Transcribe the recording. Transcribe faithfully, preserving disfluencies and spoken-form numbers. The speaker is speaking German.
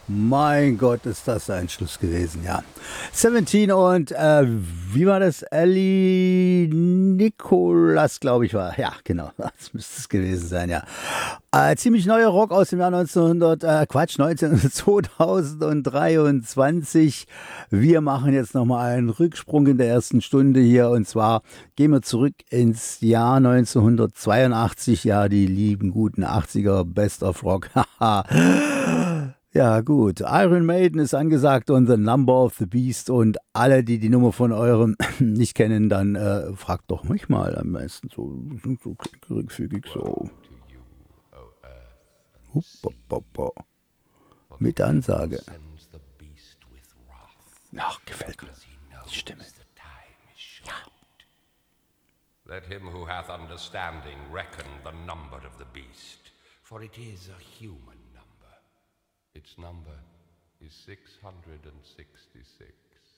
Mein Gott, ist das ein Schluss gewesen, ja. siebzehn und äh, wie war das? Ellie Nicholas, glaube ich, war. Ja, genau, das müsste es gewesen sein, ja. Äh, ziemlich neuer Rock aus dem Jahr neunzehnhundert, äh, Quatsch, neunzehn, zweitausenddreiundzwanzig. Wir machen jetzt nochmal einen Rücksprung in der ersten Stunde hier und zwar gehen wir zurück ins Jahr neunzehnhundertzweiundachtzig, ja, die lieben guten achtziger Best of Rock, haha. Ja, gut. Iron Maiden ist angesagt und The Number of the Beast. Und alle, die die Nummer von eurem nicht kennen, dann äh, fragt doch mich mal am besten so, so geringfügig so. Hup, hop, hop, hop. Mit Ansage. Ach, gefällt mir die Stimme. Ja. Let him who hath understanding reckon the number of the beast, for it is a human number. Its number is six hundred sixty-six.